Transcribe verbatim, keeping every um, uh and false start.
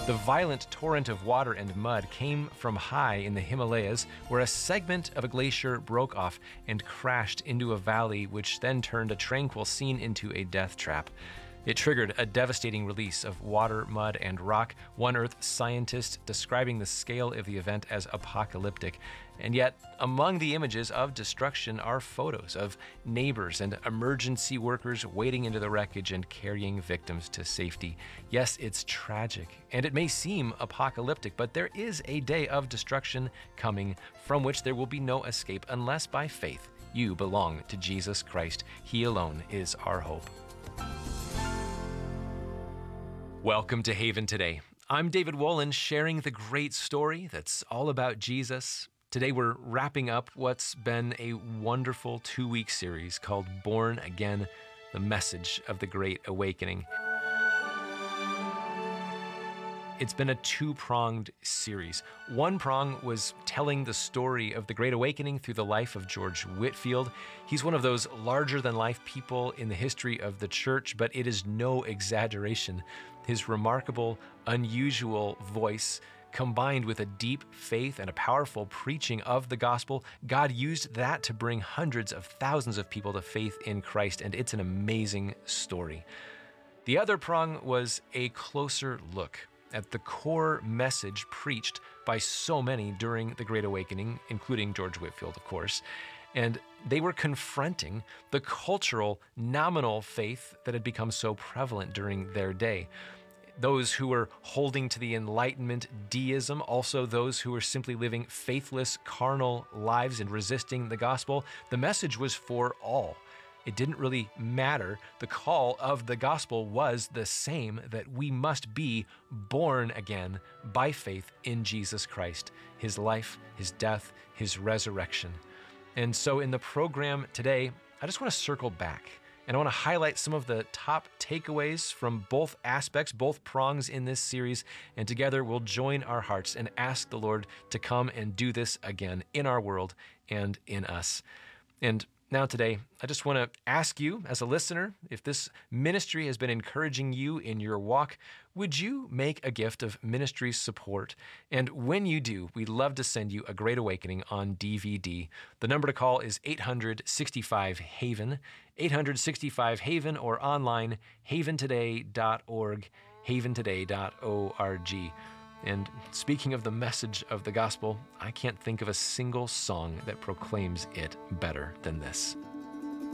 The violent torrent of water and mud came from high in the Himalayas, where a segment of a glacier broke off and crashed into a valley, which then turned a tranquil scene into a death trap. It triggered a devastating release of water, mud, and rock, one Earth scientist describing the scale of the event as apocalyptic. And yet, among the images of destruction are photos of neighbors and emergency workers wading into the wreckage and carrying victims to safety. Yes, it's tragic, and it may seem apocalyptic, but there is a day of destruction coming from which there will be no escape unless by faith you belong to Jesus Christ. He alone is our hope. Welcome to Haven Today. I'm David Wolin, sharing the great story that's all about Jesus. Today we're wrapping up what's been a wonderful two-week series called Born Again, the Message of the Great Awakening. It's been a two-pronged series. One prong was telling the story of the Great Awakening through the life of George Whitefield. He's one of those larger-than-life people in the history of the church, but it is no exaggeration. His remarkable, unusual voice, combined with a deep faith and a powerful preaching of the gospel, God used that to bring hundreds of thousands of people to faith in Christ, and it's an amazing story. The other prong was a closer look at the core message preached by so many during the Great Awakening, including George Whitefield, of course. And they were confronting the cultural, nominal faith that had become so prevalent during their day. Those who were holding to the Enlightenment deism, also those who were simply living faithless, carnal lives and resisting the gospel. The message was for all. It didn't really matter. The call of the gospel was the same, that we must be born again by faith in Jesus Christ, his life, his death, his resurrection. And so in the program today, I just want to circle back and I want to highlight some of the top takeaways from both aspects, both prongs in this series, and together we'll join our hearts and ask the Lord to come and do this again in our world and in us. And now today, I just want to ask you as a listener, if this ministry has been encouraging you in your walk, would you make a gift of ministry support? And when you do, we'd love to send you a Great Awakening on D V D. The number to call is eight hundred sixty-five HAVEN, eight hundred sixty-five HAVEN, or online, haven today dot org, haven today dot org. And speaking of the message of the gospel, I can't think of a single song that proclaims it better than this.